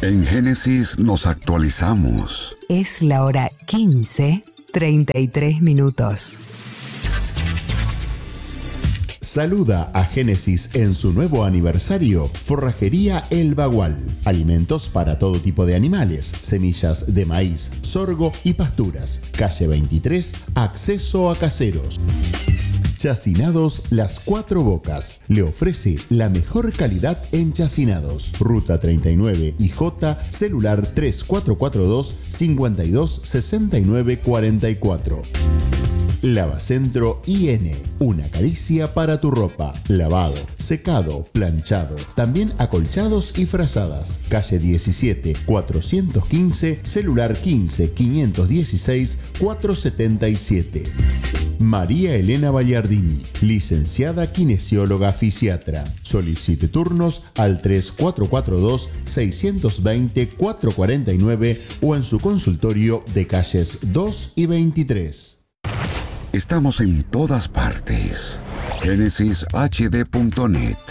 En Génesis nos actualizamos. Es la hora 15:33. Saluda a Génesis en su nuevo aniversario, Forrajería El Bagual. Alimentos para todo tipo de animales, semillas de maíz, sorgo y pasturas. Calle 23, acceso a Caseros. Chacinados Las Cuatro Bocas. Le ofrece la mejor calidad en chacinados. Ruta 39 y J, celular 3442 52 69 44. Lavacentro IN, una caricia para tu ropa. Lavado, secado, planchado, también acolchados y frazadas. Calle 17, 415, celular 15 516 477. María Elena Ballardini, licenciada kinesióloga fisiatra. Solicite turnos al 3442-620-449 o en su consultorio de calles 2 y 23. Estamos en todas partes. GenesisHD.net